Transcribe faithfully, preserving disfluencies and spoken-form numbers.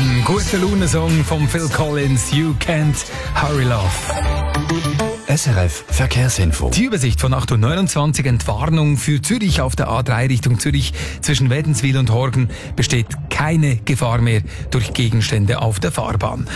Ein guter Laune-Song von Phil Collins, You Can't Hurry Love. S R F Verkehrsinfo. Die Übersicht von acht Uhr neunundzwanzig, Entwarnung für Zürich auf der A drei Richtung Zürich zwischen Wädenswil und Horgen besteht keine Gefahr mehr durch Gegenstände auf der Fahrbahn.